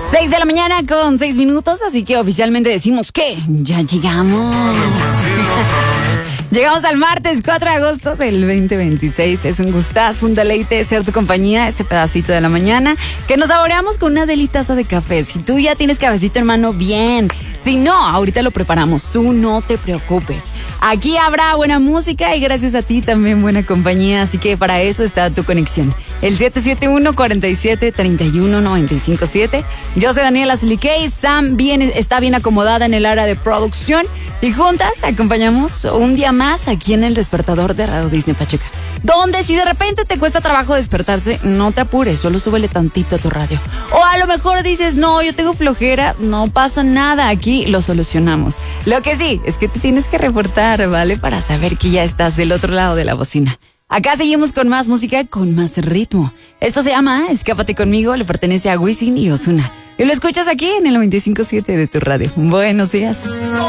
6 de la mañana con 6 minutos, así que oficialmente decimos que ya llegamos. Llegamos al martes 4 de agosto del 2026. Es un gustazo, un deleite ser tu compañía este pedacito de la mañana, que nos saboreamos con una delitaza de café. Si tú ya tienes cafecito en mano, bien. Si no, ahorita lo preparamos. Tú no te preocupes. Aquí habrá buena música y gracias a ti también buena compañía. Así que para eso está tu conexión. El 771-47-31-957. Yo soy Daniela Slickey. Sam está bien acomodada en el área de producción. Y juntas te acompañamos un día más aquí en el despertador de Radio Disney Pachuca. Donde si de repente te cuesta trabajo despertarse, no te apures, solo súbele tantito a tu radio. O a lo mejor dices, no, yo tengo flojera, no pasa nada, aquí lo solucionamos. Lo que sí, es que te tienes que reportar, ¿vale? Para saber que ya estás del otro lado de la bocina. Acá seguimos con más música, con más ritmo. Esto se llama Escápate Conmigo, le pertenece a Wisin y Ozuna. Y lo escuchas aquí en el 95.7 de tu radio. Buenos días.